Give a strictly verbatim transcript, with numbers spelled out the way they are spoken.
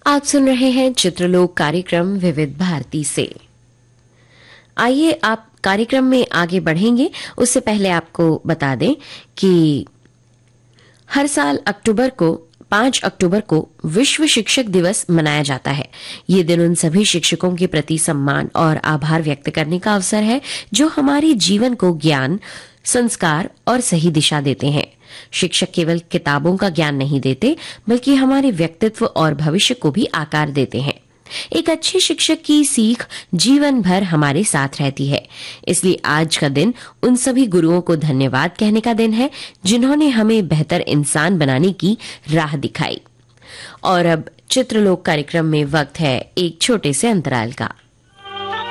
आप सुन रहे हैं चित्रलोक कार्यक्रम विविध भारती से। आइए आप कार्यक्रम में आगे बढ़ेंगे उससे पहले आपको बता दें कि हर साल अक्टूबर को पांच अक्टूबर को विश्व शिक्षक दिवस मनाया जाता है। ये दिन उन सभी शिक्षकों के प्रति सम्मान और आभार व्यक्त करने का अवसर है जो हमारे जीवन को ज्ञान, संस्कार और सही दिशा देते हैं। शिक्षक केवल किताबों का ज्ञान नहीं देते बल्कि हमारे व्यक्तित्व और भविष्य को भी आकार देते हैं। एक अच्छे शिक्षक की सीख जीवन भर हमारे साथ रहती है। इसलिए आज का दिन उन सभी गुरुओं को धन्यवाद कहने का दिन है जिन्होंने हमें बेहतर इंसान बनाने की राह दिखाई। और अब चित्रलोक कार्यक्रम में वक्त है एक छोटे से अंतराल का।